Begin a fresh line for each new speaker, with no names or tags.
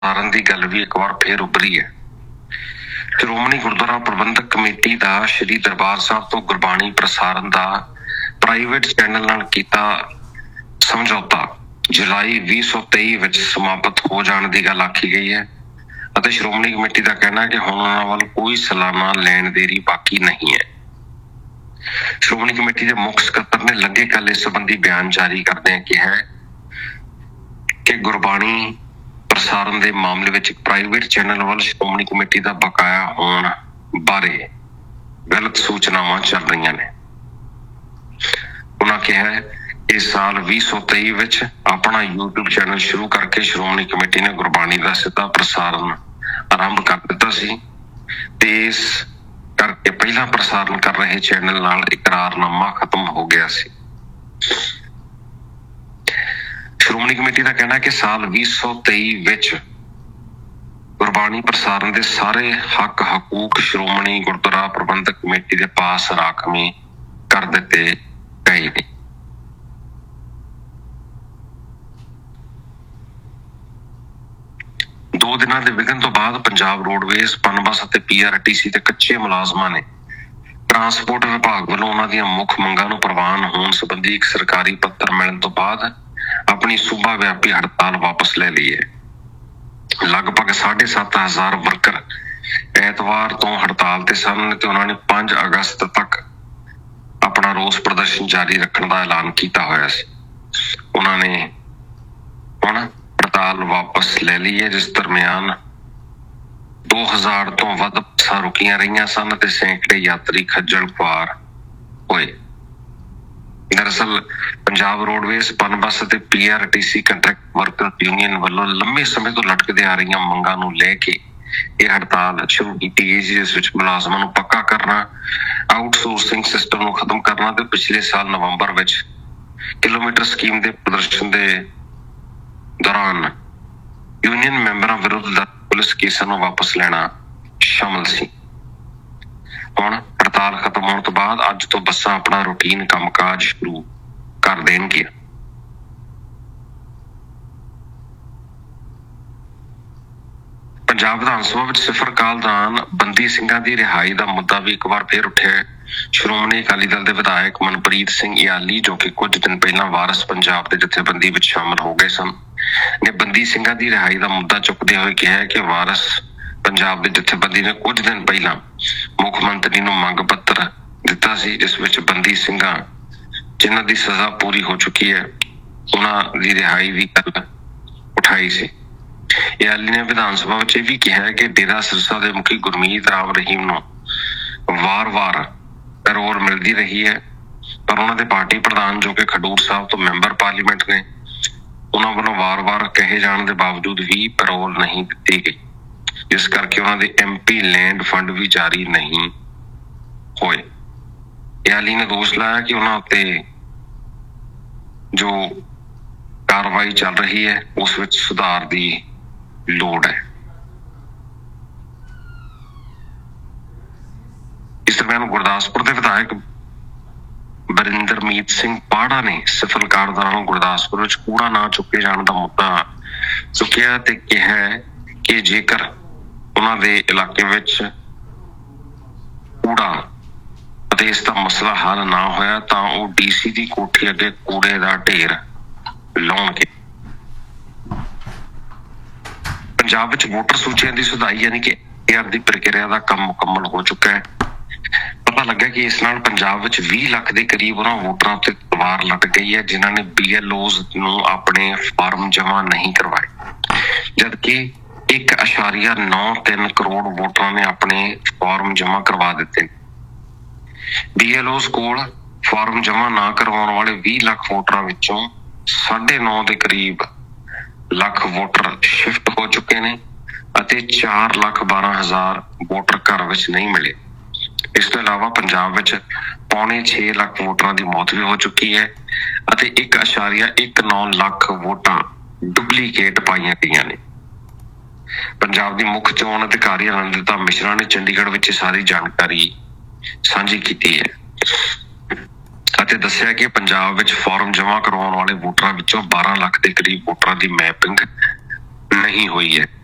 ਮਾਰਨ ਦੀ ਗੱਲ ਵੀ ਇੱਕ ਵਾਰ ਫੇਰ ਉੱਭਰੀ ਹੈ। ਸ਼੍ਰੋਮਣੀ ਗੁਰਦੁਆਰਾ ਪ੍ਰਬੰਧਕ ਕਮੇਟੀ ਦਾ ਸ਼੍ਰੀ ਦਰਬਾਰ ਸਾਹਿਬ ਤੋਂ ਗੁਰਬਾਣੀ ਪ੍ਰਸਾਰਨ ਦਾ ਪ੍ਰਾਈਵੇਟ ਚੈਨਲ ਨਾਲ ਕੀਤਾ ਸਮਝੌਤਾ ਜੁਲਾਈ 2023 ਵਿੱਚ ਸਮਾਪਤ ਹੋ ਜਾਣ ਦੀ ਗੱਲ ਆਖੀ ਗਈ ਹੈ ਅਤੇ ਸ਼੍ਰੋਮਣੀ ਕਮੇਟੀ ਦਾ ਕਹਿਣਾ ਹੈ ਕਿ ਹੁਣ ਉਹਨਾਂ ਵੱਲ ਕੋਈ ਸਾਲਾਨਾ ਲੈਣ ਦੇਰੀ ਬਾਕੀ ਨਹੀਂ ਹੈ। ਸ਼੍ਰੋਮਣੀ ਕਮੇਟੀ ਦੇ ਮੁੱਖ ਸਕੱਤਰ ਨੇ ਲੰਘੇ ਕੱਲ੍ਹ ਇਸ ਸੰਬੰਧੀ ਬਿਆਨ ਜਾਰੀ ਕਰਦਿਆਂ ਕਿਹਾ ਕਿ ਗੁਰਬਾਣੀ ਪ੍ਰਸਾਰਨ ਦੇ ਮਾਮਲੇ ਵਿੱਚ ਇੱਕ ਪ੍ਰਾਈਵੇਟ ਚੈਨਲ ਵੱਲ ਸ਼੍ਰੋਮਣੀ ਕਮੇਟੀ ਦਾ ਬਕਾਇਆ ਹੋਣ ਬਾਰੇ ਗਲਤ ਸੂਚਨਾਵਾਂ ਚੱਲ ਰਹੀਆਂ ਨੇ। ਉਹਨਾਂ ਕਿਹਾ ਕਿ ਸਾਲ 2023 ਵਿੱਚ ਆਪਣਾ YouTube ਚੈਨਲ ਸ਼ੁਰੂ ਕਰਕੇ ਸ਼੍ਰੋਮਣੀ ਕਮੇਟੀ ਨੇ ਗੁਰਬਾਣੀ ਦਾ ਸਿੱਧਾ ਪ੍ਰਸਾਰਨ ਆਰੰਭ ਕਰ ਦਿੱਤਾ ਸੀ ਤੇ ਇਸ ਕਰਕੇ ਪਹਿਲਾਂ ਪ੍ਰਸਾਰਨ ਕਰ ਰਹੇ ਚੈਨਲ ਨਾਲ ਇਕਰਾਰਨਾਮਾ ਖਤਮ ਹੋ ਗਿਆ ਸੀ। ਸ਼੍ਰੋਮਣੀ ਕਮੇਟੀ ਦਾ ਕਹਿਣਾ ਹੈ ਕਿ ਸਾਲ 2023 ਵਿੱਚ ਗੁਰਬਾਣੀ ਪ੍ਰਸਾਰਨ ਦੇ ਸਾਰੇ ਹੱਕ ਹਕੂਕ ਸ਼੍ਰੋਮਣੀ ਗੁਰਦੁਆਰਾ ਪ੍ਰਬੰਧਕ ਕਮੇਟੀ ਦੇ ਪਾਸ ਰਾਖਵੇਂ ਕਰ ਦਿੱਤੇ ਗਏ ਨੇ। ਦੋ ਦਿਨਾਂ ਦੇ ਵਿਘਨ ਤੋਂ ਬਾਅਦ ਪੰਜਾਬ ਰੋਡਵੇਜ਼, ਪਨਬਸ ਅਤੇ PRTC ਦੇ ਕੱਚੇ ਮੁਲਾਜ਼ਮਾਂ ਨੇ ਟਰਾਂਸਪੋਰਟ ਵਿਭਾਗ ਵੱਲੋਂ ਉਹਨਾਂ ਦੀਆਂ ਮੁੱਖ ਮੰਗਾਂ ਨੂੰ ਪ੍ਰਵਾਨ ਹੋਣ ਸੰਬੰਧੀ ਇੱਕ ਸਰਕਾਰੀ ਪੱਤਰ ਮਿਲਣ ਤੋਂ ਬਾਅਦ ਆਪਣੀ ਸੂਬਾ ਵਿਆਪੀ ਹੜਤਾਲ ਵਾਪਸ ਲੈ ਲਈ ਹੈ। ਲਗਭਗ 7,500 ਵਰਕਰ ਐਤਵਾਰ ਤੋਂ ਹੜਤਾਲ ਤੇ ਸਨ ਤੇ ਉਹਨਾਂ ਨੇ 5 ਅਗਸਤ ਤੱਕ ਆਪਣਾ ਰੋਸ ਪ੍ਰਦਰਸ਼ਨ ਜਾਰੀ ਰੱਖਣ ਦਾ ਐਲਾਨ ਕੀਤਾ ਹੋਇਆ ਸੀ। ਉਹਨਾਂ ਨੇ ਹੁਣ ਹੜਤਾਲ ਵਾਪਸ ਲੈ ਲਈ ਹੈ, ਜਿਸ ਦਰਮਿਆਨ 2000 ਤੋਂ ਵੱਧ ਬੱਸਾਂ ਰੁਕੀਆਂ ਰਹੀਆਂ ਸਨ ਤੇ ਸੈਂਕੜੇ ਯਾਤਰੀ ਖੱਜਲ ਖੁਆਰ ਹੋਏ। ਦਰਅਸਲ ਪੰਜਾਬ ਰੋਡਵੇਜ਼, ਪਨਬਸ ਅਤੇ PRTC ਕੰਟਰੈਕਟ ਵਰਕਰ ਯੂਨੀਅਨ ਵੱਲੋਂ ਲੰਮੇ ਸਮੇਂ ਤੋਂ ਲਟਕਦੇ ਆ ਰਹੀਆਂ ਮੰਗਾਂ ਨੂੰ ਲੈ ਕੇ ਇਹ ਹੜਤਾਲ ਸ਼ੁਰੂ ਕੀਤੀ ਗਈ ਸੀ, ਜਿਸ ਵਿੱਚ ਮੁਲਾਜ਼ਮਾਂ ਨੂੰ ਪੱਕਾ ਕਰਨਾ, ਆਊਟਸੋਰਸਿੰਗ ਸਿਸਟਮ ਨੂੰ ਖਤਮ ਕਰਨਾ ਤੇ ਪਿਛਲੇ ਸਾਲ ਨਵੰਬਰ ਵਿੱਚ ਕਿਲੋਮੀਟਰ ਸਕੀਮ ਦੇ ਪ੍ਰਦਰਸ਼ਨ ਦੇ ਦੌਰਾਨ ਯੂਨੀਅਨ ਮੈਂਬਰਾਂ ਵਿਰੁੱਧ ਪੁਲਿਸ ਕੇਸਾਂ ਨੂੰ ਵਾਪਸ ਲੈਣਾ ਸ਼ਾਮਲ ਸੀ। ਹੁਣ ਹੜਤਾਲ ਖਤਮ ਹੋਣ ਤੋਂ ਬਾਅਦ ਅੱਜ ਤੋਂ ਬੱਸਾਂ ਆਪਣਾ ਰੂਟੀਨ ਕੰਮਕਾਜ ਸ਼ੁਰੂ ਕਰ ਦੇਣਗੀਆਂ। ਪੰਜਾਬ ਵਿਧਾਨ ਸਭਾ ਵਿੱਚ ਸਿਫਰ ਕਾਲ ਦੌਰਾਨ ਬੰਦੀ ਸਿੰਘਾਂ ਦੀ ਰਿਹਾਈ ਦਾ ਮੁੱਦਾ ਵੀ ਇੱਕ ਵਾਰ ਫੇਰ ਉੱਠਿਆ ਹੈ। ਸ਼੍ਰੋਮਣੀ ਅਕਾਲੀ ਦਲ ਦੇ ਵਿਧਾਇਕ ਮਨਪ੍ਰੀਤ ਸਿੰਘ ਇਆਲੀ, ਜੋ ਕਿ ਕੁਝ ਦਿਨ ਪਹਿਲਾਂ ਵਾਰਿਸ ਪੰਜਾਬ ਦੇ ਜਥੇਬੰਦੀ ਵਿੱਚ ਸ਼ਾਮਲ ਹੋ ਗਏ ਸਨ, ਨੇ ਬੰਦੀ ਸਿੰਘਾਂ ਦੀ ਰਿਹਾਈ ਦਾ ਮੁੱਦਾ ਚੁੱਕਦੇ ਹੋਏ ਕਿਹਾ ਕਿ ਵਾਰਿਸ ਪੰਜਾਬ ਦੇ ਜਥੇਬੰਦੀ ਨੇ ਕੁਝ ਦਿਨ ਪਹਿਲਾਂ ਮੁੱਖ ਮੰਤਰੀ ਨੂੰ ਮੰਗ ਪੱਤਰ ਦਿੱਤਾ ਸੀ, ਜਿਸ ਵਿੱਚ ਬੰਦੀ ਸਿੰਘਾਂ ਜਿਨ੍ਹਾਂ ਦੀ ਸਜ਼ਾ ਪੂਰੀ ਹੋ ਚੁੱਕੀ ਹੈ ਉਹਨਾਂ ਦੀ ਰਿਹਾਈ ਦੀ ਗੱਲ ਉਠਾਈ ਸੀ। ਇਆਲੀ ਨੇ ਵਿਧਾਨ ਸਭਾ ਵਿੱਚ ਇਹ ਵੀ ਕਿਹਾ ਕਿ ਡੇਰਾ ਸਿਰਸਾ ਦੇ ਮੁਖੀ ਗੁਰਮੀਤ ਰਾਮ ਰਹੀਮ ਨੂੰ ਵਾਰ-ਵਾਰ ਪੈਰੋਲ ਮਿਲਦੀ ਰਹੀ ਹੈ, ਪਰ ਉਹਨਾਂ ਦੇ ਪਾਰਟੀ ਪ੍ਰਧਾਨ, ਜੋ ਕਿ ਖਡੂਰ ਸਾਹਿਬ ਤੋਂ ਮੈਂਬਰ ਪਾਰਲੀਮੈਂਟ ਨੇ, ਉਹਨਾਂ ਵੱਲੋਂ ਵਾਰ-ਵਾਰ ਕਹੇ ਜਾਣ ਦੇ ਬਾਵਜੂਦ ਵੀ ਪੈਰੋਲ ਨਹੀਂ ਦਿੱਤੀ ਗਈ, ਜਿਸ ਕਰਕੇ ਉਹਨਾਂ ਦੇ MP ਲੈਂਡ ਫੰਡ ਵੀ ਜਾਰੀ ਨਹੀਂ ਹੋਏ। ਇਆਲੀ ਨੇ ਦੋਸ਼ ਲਾਇਆ ਕਿ ਉਹਨਾਂ ਉੱਤੇ ਜੋ ਕਾਰਵਾਈ ਚੱਲ ਰਹੀ ਹੈ ਉਸ ਵਿੱਚ ਸੁਧਾਰ ਦੀ ਲੋੜ ਹੈ। ਇਸ ਦਰਮਿਆਨ ਗੁਰਦਾਸਪੁਰ ਦੇ ਵਿਧਾਇਕ ਬਰਿੰਦਰਮੀਤ ਸਿੰਘ ਪਾੜਾ ਨੇ ਸਿਫਲਕਾਰ ਦੌਰਾਨ ਗੁਰਦਾਸਪੁਰ ਵਿੱਚ ਕੂੜਾ ਨਾ ਚੁੱਕੇ ਜਾਣ ਦਾ ਮੁੱਦਾ ਚੁੱਕਿਆ ਤੇ ਕਿਹਾ ਕਿ ਜੇਕਰ ਉਹਨਾਂ ਦੇ ਇਲਾਕੇ ਵਿੱਚ ਕੂੜਾ ਅਤੇ ਇਸ ਦਾ ਮਸਲਾ ਹੱਲ ਨਾ ਹੋਇਆ ਤਾਂ ਉਹ DC ਦੀ ਕੋਠੀ ਅੱਗੇ ਕੂੜੇ ਦਾ ਢੇਰ ਲਾਉਣਗੇ। ਪੰਜਾਬ ਵਿੱਚ ਵੋਟਰ ਸੂਚੀਆਂ ਦੀ ਸੁਧਾਈ ਯਾਨੀ ਕਿ AR ਦੀ ਪ੍ਰਕਿਰਿਆ ਦਾ ਕੰਮ ਮੁਕੰਮਲ ਹੋ ਚੁੱਕਾ ਹੈ। ਪਤਾ ਲੱਗਾ ਕਿ ਇਸ ਨਾਲ ਪੰਜਾਬ ਵਿੱਚ 20 ਲੱਖ ਦੇ ਕਰੀਬ ਉਹਨਾਂ ਵੋਟਰਾਂ ਉੱਤੇ ਤਲਵਾਰ ਲੱਟ ਗਈ ਹੈ ਜਿਨ੍ਹਾਂ ਨੇ BLOs ਨੂੰ ਆਪਣੇ ਫਾਰਮ ਜਮ੍ਹਾਂ ਨਹੀਂ ਕਰਵਾਏ, ਜਦਕਿ 1.93 ਕਰੋੜ ਵੋਟਰਾਂ ਨੇ ਆਪਣੇ ਫਾਰਮ ਜਮ੍ਹਾਂ ਕਰਵਾ ਦਿੱਤੇ। BLOs ਕੋਲ ਫਾਰਮ ਜਮ੍ਹਾਂ ਨਾ ਕਰਵਾਉਣ ਵਾਲੇ 20 ਲੱਖ ਵੋਟਰਾਂ ਵਿੱਚੋਂ 9.5 ਦੇ ਕਰੀਬ ਲੱਖ ਵੋਟਰ ਸ਼ਿਫਟ ਹੋ ਚੁੱਕੇ ਨੇ ਅਤੇ 4,12,000 ਵੋਟਰ ਘਰ ਵਿੱਚ ਨਹੀਂ ਮਿਲੇ। ਇਸ ਤੋਂ ਇਲਾਵਾ ਪੰਜਾਬ ਵਿੱਚ 6.25 ਲੱਖ ਵੋਟਰਾਂ ਦੀ ਮੌਤ ਵੀ ਹੋ ਚੁੱਕੀ ਹੈ ਅਤੇ 1.19 ਲੱਖ ਵੋਟਾਂ ਡੁਪਲੀਕੇਟ ਪਾਈਆਂ ਗਈਆਂ ਨੇ। ਪੰਜਾਬ ਦੀ ਮੁੱਖ ਚੋਣ ਅਧਿਕਾਰੀ ਅਨੰਦਿਤਾ ਮਿਸ਼ਰਾ ਨੇ ਚੰਡੀਗੜ੍ਹ ਵਿੱਚ ਸਾਰੀ ਜਾਣਕਾਰੀ ਸਾਂਝੀ ਕੀਤੀ ਹੈ ਅਤੇ ਦੱਸਿਆ ਕਿ ਪੰਜਾਬ ਵਿੱਚ ਫਾਰਮ ਜਮ੍ਹਾਂ ਕਰਵਾਉਣ ਵਾਲੇ ਵੋਟਰਾਂ ਵਿੱਚੋਂ 12 ਲੱਖ ਦੇ ਕਰੀਬ ਵੋਟਰਾਂ ਦੀ ਮੈਪਿੰਗ ਨਹੀਂ ਹੋਈ ਹੈ।